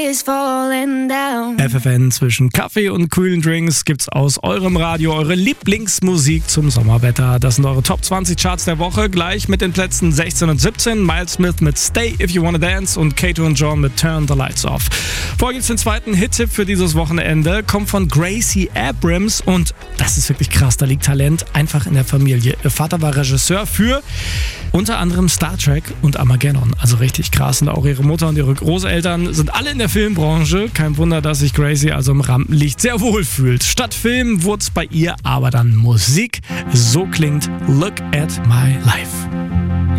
is falling down. FFN zwischen Kaffee und kühlen Drinks gibt's aus eurem Radio eure Lieblingsmusik zum Sommerwetter. Das sind eure Top 20 Charts der Woche. Gleich mit den Plätzen 16 und 17. Miles Smith mit Stay If You Wanna Dance und Kato und John mit Turn the Lights Off. Vorher gibt's den zweiten Hit-Tipp für dieses Wochenende. Kommt von Gracie Abrams und das ist wirklich krass. Da liegt Talent einfach in der Familie. Ihr Vater war Regisseur für unter anderem Star Trek und Armageddon. Also richtig krass. Und auch ihre Mutter und ihre Großeltern sind alle in der Filmbranche. Kein Wunder, dass sich Gracie also im Rampenlicht sehr wohl fühlt. Statt Film wurde es bei ihr aber dann Musik. So klingt Look at My Life.